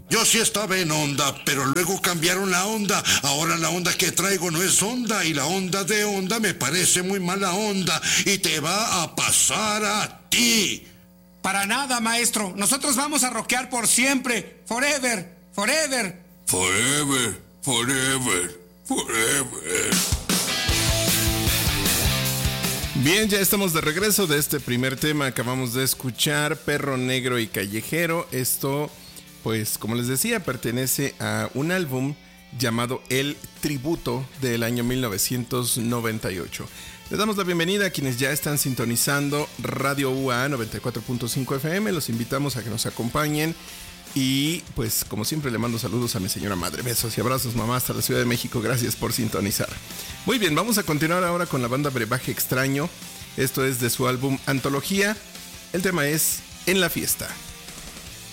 Yo sí estaba en onda, pero luego cambiaron la onda. Ahora la onda que traigo no es onda, y la onda de onda me parece muy mala onda, y te va a pasar a ti. Para nada, maestro. Nosotros vamos a rockear por siempre. Forever, forever. Forever, forever, forever. Bien, ya estamos de regreso de este primer tema. Acabamos de escuchar Perro Negro y Callejero. Esto, pues, como les decía, pertenece a un álbum llamado El Tributo del año 1998. Les damos la bienvenida a quienes ya están sintonizando Radio UA 94.5 FM. Los invitamos a que nos acompañen. Y pues como siempre le mando saludos a mi señora madre. Besos y abrazos, mamá, hasta la Ciudad de México. Gracias por sintonizar. Muy bien, vamos a continuar ahora con la banda Brebaje Extraño. Esto es de su álbum Antología. El tema es En la Fiesta.